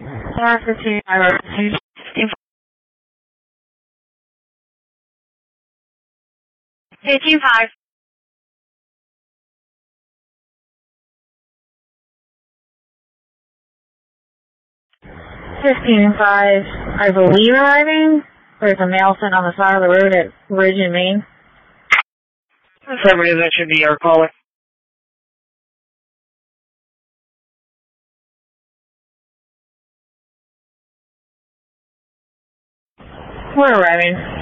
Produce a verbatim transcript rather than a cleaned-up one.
Four fifteen, I wrote fifteen five. Fifteen five, I believe arriving. There's a mail sent on the side of the road at Ridge in Maine. Affirmative, that should be our caller. We're arriving.